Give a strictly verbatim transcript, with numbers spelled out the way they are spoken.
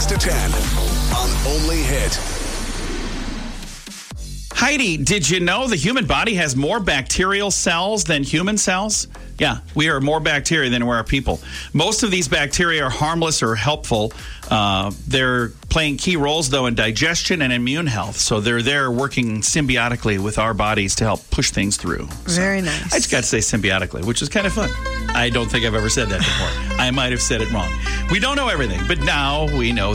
to ten on Only Hit. Heidi, did you know the human body has more bacterial cells than human cells? Yeah, we are more bacteria than we are people. Most of these bacteria are harmless or helpful. Uh, they're playing key roles, though, in digestion and immune health. So they're there working symbiotically with our bodies to help push things through. So Very nice. I just got to say symbiotically, which is kind of fun. I don't think I've ever said that before. I might have said it wrong. We don't know everything, but now we know